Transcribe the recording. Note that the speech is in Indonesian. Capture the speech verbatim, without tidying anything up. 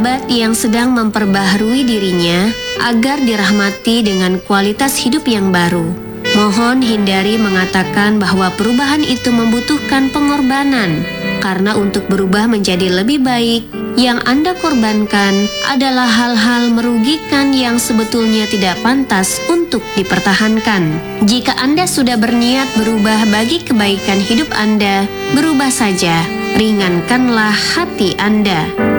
sahabat yang sedang memperbaharui dirinya agar dirahmati dengan kualitas hidup yang baru. Mohon hindari mengatakan bahwa perubahan itu membutuhkan pengorbanan, karena untuk berubah menjadi lebih baik, yang Anda korbankan adalah hal-hal merugikan yang sebetulnya tidak pantas untuk dipertahankan. Jika Anda sudah berniat berubah bagi kebaikan hidup Anda, berubah saja, ringankanlah hati Anda.